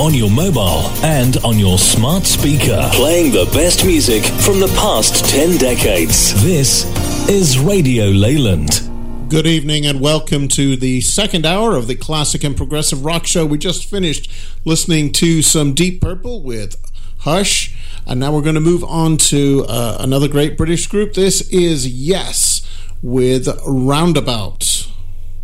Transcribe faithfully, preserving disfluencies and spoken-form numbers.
on your mobile, and on your smart speaker. Playing the best music from the past ten decades. This is Radio Leyland. Good evening and welcome to the second hour of the Classic and Progressive Rock Show. We just finished listening to some Deep Purple with Hush, and now we're going to move on to uh, another great British group. This is Yes with Roundabout.